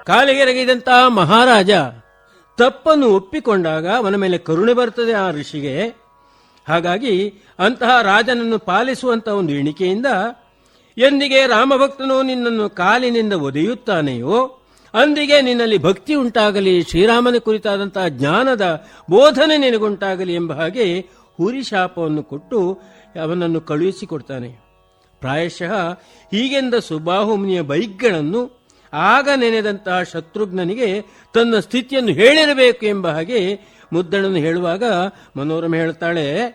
ಕಾಲಿಗೆರಗಿದಂತಹ ಮಹಾರಾಜ ತಪ್ಪನ್ನು ಒಪ್ಪಿಕೊಂಡಾಗ ಅವನ ಮೇಲೆ ಕರುಣೆ ಬರ್ತದೆ ಆ ಋಷಿಗೆ. ಹಾಗಾಗಿ ಅಂತಹ ರಾಜನನ್ನು ಪಾಲಿಸುವಂತಹ ಒಂದು ಎಣಿಕೆಯಿಂದ ಎಂದಿಗೆ ರಾಮಭಕ್ತನು ನಿನ್ನನ್ನು ಕಾಲಿನಿಂದ ಒದೆಯುತ್ತಾನೆಯೋ ಅಂದಿಗೆ ನಿನ್ನಲ್ಲಿ ಭಕ್ತಿ ಉಂಟಾಗಲಿ, ಶ್ರೀರಾಮನ ಕುರಿತಾದಂತಹ ಜ್ಞಾನದ ಬೋಧನೆ ನಿನಗುಂಟಾಗಲಿ ಎಂಬ ಹಾಗೆ ಹುರಿಶಾಪವನ್ನು ಕೊಟ್ಟು ಅವನನ್ನು ಕಳುಹಿಸಿಕೊಡ್ತಾನೆ. ಪ್ರಾಯಶಃ ಹೀಗೆಂದ ಸುಬಾಹುಮುನಿಯ ಬೈಕ್ಗಳನ್ನು ಆಗ ನೆನೆದಂತಹ ಶತ್ರುಘ್ನನಿಗೆ ತನ್ನ ಸ್ಥಿತಿಯನ್ನು ಹೇಳಿರಬೇಕು ಎಂಬ ಹಾಗೆ ಮುದ್ದಣನು ಹೇಳುವಾಗ ಮನೋರಮೆ ಹೇಳ್ತಾಳೆ,